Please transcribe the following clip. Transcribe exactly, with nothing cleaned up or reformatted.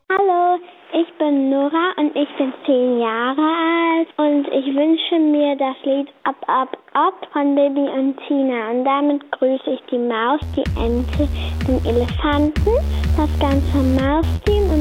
Hallo, ich bin Nora und ich bin zehn Jahre alt und ich wünsche mir das Lied Ab, Ab, Ab von Bibi und Tina. Und damit grüße ich die Maus, die Ente, den Elefanten, das ganze Mausteam und